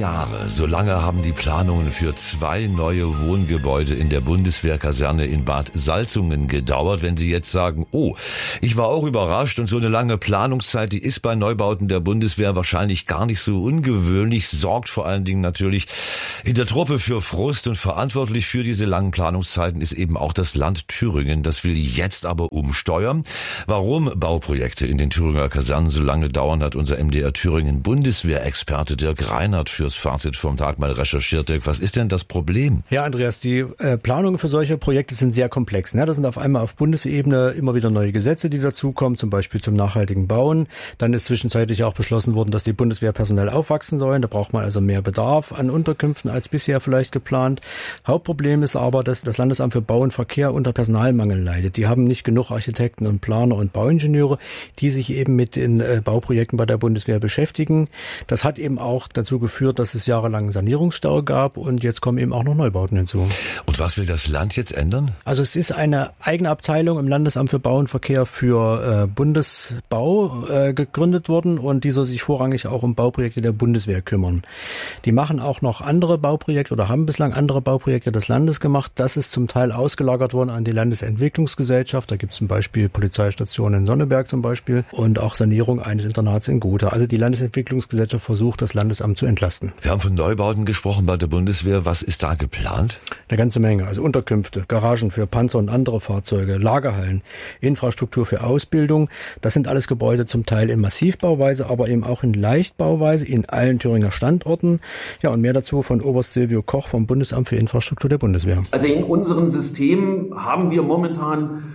Jahre. So lange haben die Planungen für 2 neue Wohngebäude in der Bundeswehrkaserne in Bad Salzungen gedauert. Wenn Sie jetzt sagen, oh, ich war auch überrascht und so eine lange Planungszeit, die ist bei Neubauten der Bundeswehr wahrscheinlich gar nicht so ungewöhnlich, sorgt vor allen Dingen natürlich in der Truppe für Frust und verantwortlich für diese langen Planungszeiten ist eben auch das Land Thüringen. Das will jetzt aber umsteuern. Warum Bauprojekte in den Thüringer Kasernen so lange dauern, hat unser MDR Thüringen Bundeswehrexperte Dirk Reinhardt fürs Fazit vom Tag mal recherchiert. Dirk, was ist denn das Problem? Ja, Andreas, die Planungen für solche Projekte sind sehr komplex. Ne? Da sind auf einmal auf Bundesebene immer wieder neue Gesetze, die dazukommen, zum Beispiel zum nachhaltigen Bauen. Dann ist zwischenzeitlich auch beschlossen worden, dass die Bundeswehr personell aufwachsen sollen. Da braucht man also mehr Bedarf an Unterkünften als bisher vielleicht geplant. Hauptproblem ist aber, dass das Landesamt für Bau und Verkehr unter Personalmangel leidet. Die haben nicht genug Architekten und Planer und Bauingenieure, die sich eben mit den Bauprojekten bei der Bundeswehr beschäftigen. Das hat eben auch dazu geführt, dass es jahrelang einen Sanierungsstau gab und jetzt kommen eben auch noch Neubauten hinzu. Und was will das Land jetzt ändern? Also es ist eine eigene Abteilung im Landesamt für Bau und Verkehr für Bundesbau gegründet worden und die soll sich vorrangig auch um Bauprojekte der Bundeswehr kümmern. Die machen auch noch andere Bauprojekte oder haben bislang andere Bauprojekte des Landes gemacht. Das ist zum Teil ausgelagert worden an die Landesentwicklungsgesellschaft. Da gibt es zum Beispiel Polizeistationen in Sonneberg zum Beispiel und auch Sanierung eines Internats in Gotha. Also die Landesentwicklungsgesellschaft versucht, das Landesamt zu entlasten. Wir haben von Neubauten gesprochen bei der Bundeswehr. Was ist da geplant? Eine ganze Menge. Also Unterkünfte, Garagen für Panzer und andere Fahrzeuge, Lagerhallen, Infrastruktur für Ausbildung. Das sind alles Gebäude zum Teil in Massivbauweise, aber eben auch in Leichtbauweise in allen Thüringer Standorten. Ja, und mehr dazu von Oberst Silvio Koch vom Bundesamt für Infrastruktur der Bundeswehr. Also in unserem System haben wir momentan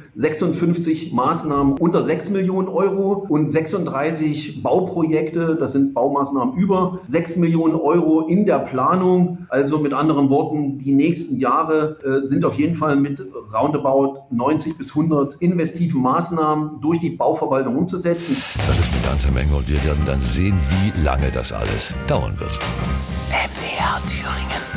56 Maßnahmen unter 6 Millionen Euro und 36 Bauprojekte, das sind Baumaßnahmen über 6 Millionen Euro in der Planung. Also mit anderen Worten, die nächsten Jahre sind auf jeden Fall mit roundabout 90 bis 100 investiven Maßnahmen durch die Bauverwaltung umzusetzen. Das ist eine ganze Menge und wir werden dann sehen, wie lange das alles dauern wird. MDR Thüringen.